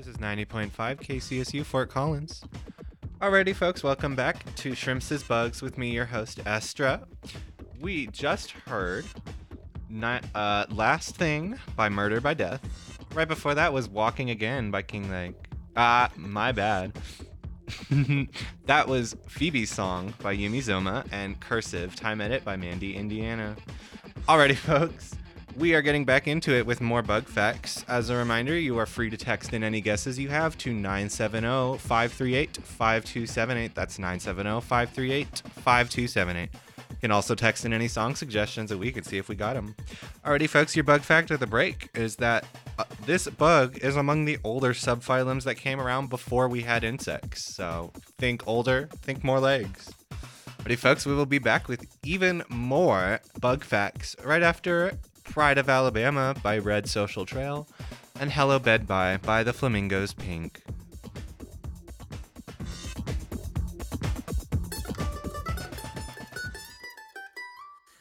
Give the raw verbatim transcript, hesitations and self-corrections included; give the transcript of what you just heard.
This is ninety point five K C S U Fort Collins. Alrighty, folks, welcome back to Shrimps is Bugs with me, your host, Estra. We just heard Ni- uh, Last Thing by Murder by Death. Right before that was Walking Again by King Lake. Ah, my bad. That was Phoebe's Song by Yumi Zoma and Cursive Time Edit by Mandy Indiana. Alrighty, folks. We are getting back into it with more bug facts. As a reminder, you are free to text in any guesses you have to nine seven zero, five three eight, five two seven eight. That's nine seven zero, five three eight, five two seven eight. You can also text in any song suggestions that we could see if we got them. Alrighty, folks, your bug fact of the break is that uh, this bug is among the older subphylums that came around before we had insects. So think older, think more legs. Alrighty, folks, we will be back with even more bug facts right after Pride of Alabama by Red Social Trail and Hello Bed Bye by the Flamingos Pink.